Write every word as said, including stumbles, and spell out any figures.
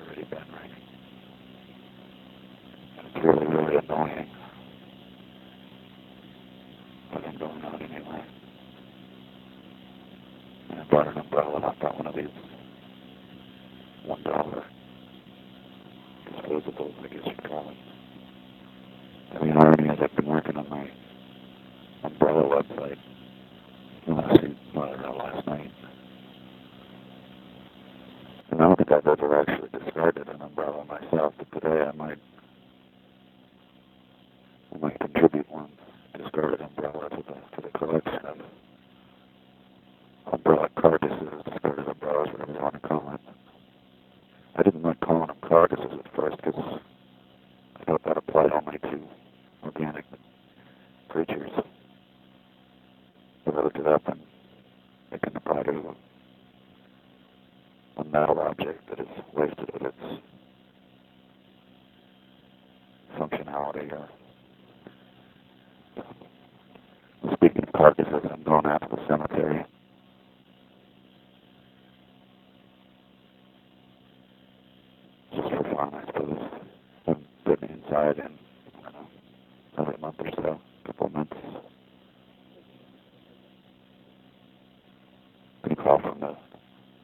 already been ringing. It's really, really annoying. But I'm going out anyway. And I bought an umbrella. I got one of these one dollar disposables, I guess you'd call it. I mean, irony is I've been working on my umbrella website last, well, last night. And I don't think I've ever actually discarded an umbrella myself, but today I might, I might contribute one discarded umbrella to the, to the collection of umbrella carcasses, discarded umbrellas, whatever you want to call it. I didn't like calling them carcasses at first because I thought that applied only to organic creatures. But I looked it up and it can apply to a metal object that is wasted of its functionality. Or speaking of carcasses, I'm going out to the cemetery. Just for fun, I suppose. I'm sitting inside and